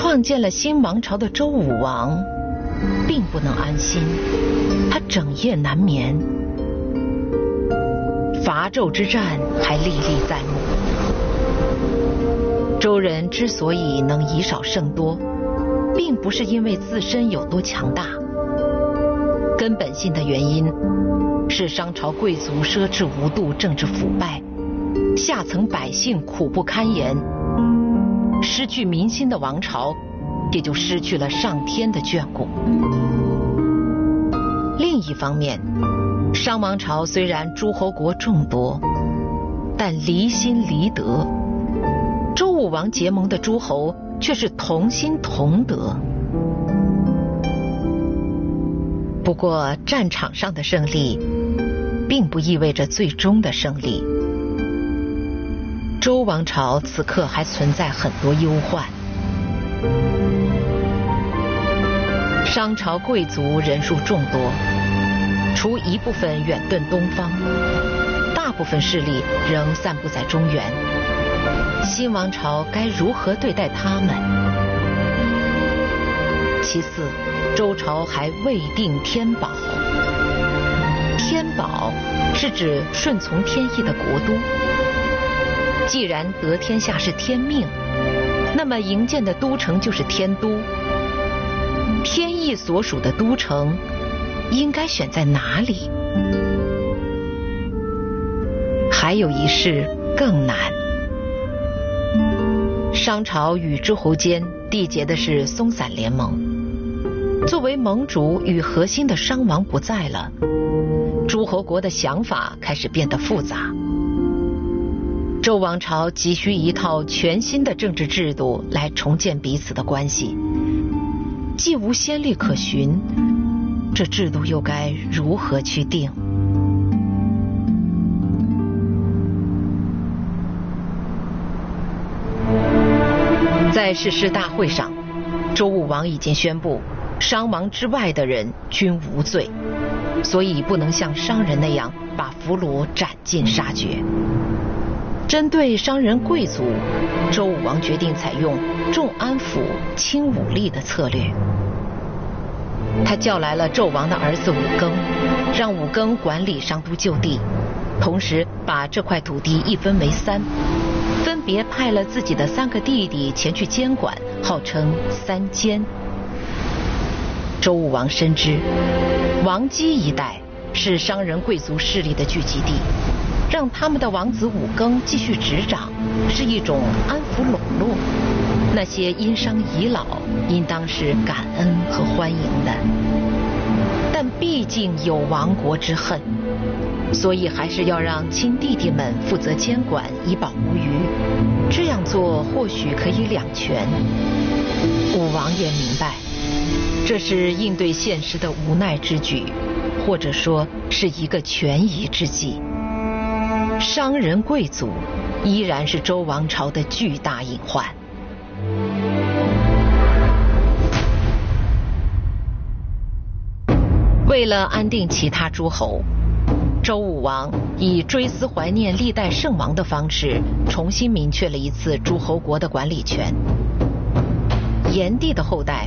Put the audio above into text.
创建了新王朝的周武王并不能安心，他整夜难眠。伐纣之战还历历在目。周人之所以能以少胜多，并不是因为自身有多强大，根本性的原因是商朝贵族奢侈无度，政治腐败，下层百姓苦不堪言。失去民心的王朝，也就失去了上天的眷顾。另一方面，商王朝虽然诸侯国众多，但离心离德。周武王结盟的诸侯却是同心同德。不过，战场上的胜利并不意味着最终的胜利。周王朝此刻还存在很多忧患。商朝贵族人数众多，除一部分远遁东方，大部分势力仍散布在中原。新王朝该如何对待他们？其次，周朝还未定天宝。天宝是指顺从天意的国都。既然得天下是天命，那么营建的都城就是天都。天意所属的都城应该选在哪里？还有一事更难。商朝与诸侯间缔结的是松散联盟，作为盟主与核心的商王不在了，诸侯国的想法开始变得复杂。周王朝急需一套全新的政治制度来重建彼此的关系，既无先例可循，这制度又该如何去定？在誓师大会上，周武王已经宣布，商王之外的人均无罪，所以不能像商人那样把俘虏斩尽杀绝。针对商人贵族，周武王决定采用重安抚、轻武力的策略。他叫来了纣王的儿子武庚，让武庚管理商都旧地，同时把这块土地一分为三，分别派了自己的3个弟弟前去监管，号称三监。周武王深知，王畿一带是商人贵族势力的聚集地，让他们的王子武庚继续执掌，是一种安抚笼络。那些因商遗老，应当是感恩和欢迎的。但毕竟有亡国之恨，所以还是要让亲弟弟们负责监管，以保无虞。这样做或许可以两全。武王也明白，这是应对现实的无奈之举，或者说是一个权宜之计。商人贵族依然是周王朝的巨大隐患。为了安定其他诸侯，周武王以追思怀念历代圣王的方式，重新明确了一次诸侯国的管理权。炎帝的后代